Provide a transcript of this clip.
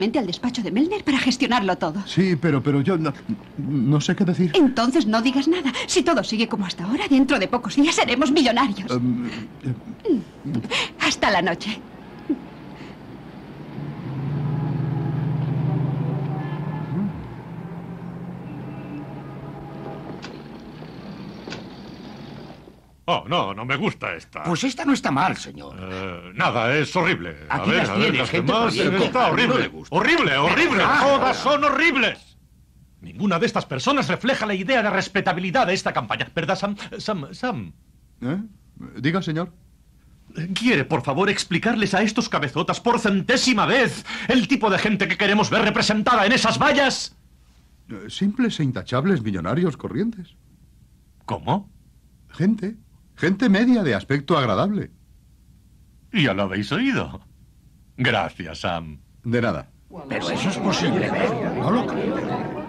Vente al despacho de Melner para gestionarlo todo. Sí, pero yo no sé qué decir. Entonces no digas nada. Si todo sigue como hasta ahora, dentro de pocos días seremos millonarios. Hasta la noche. Oh, no me gusta esta. Pues esta no está mal, señor. Nada, es horrible. Aquí las tienes, las gente demás, corriente. está A mí no horrible. le gusta. Horrible. Todas son horribles. Ninguna de estas personas refleja la idea de respetabilidad de esta campaña. ¿Verdad, Sam? Diga, señor. ¿Quiere, por favor, explicarles a estos cabezotas por centésima vez el tipo de gente que queremos ver representada en esas vallas? Simples e intachables millonarios corrientes. ¿Cómo? Gente media de aspecto agradable. Ya lo habéis oído. Gracias, Sam. De nada. Pero eso es posible, ¿ver? No lo creo.